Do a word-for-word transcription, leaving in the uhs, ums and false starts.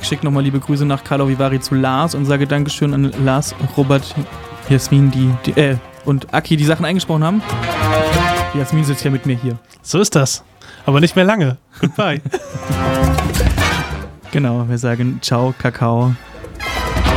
schicke nochmal liebe Grüße nach Karlovy Vary zu Lars und sage Dankeschön an Lars, Robert, Jasmin, die, die äh, und Aki, die Sachen eingesprochen haben. Jasmin sitzt ja mit mir hier. So ist das. Aber nicht mehr lange. Goodbye. Genau, wir sagen Ciao, Kakao.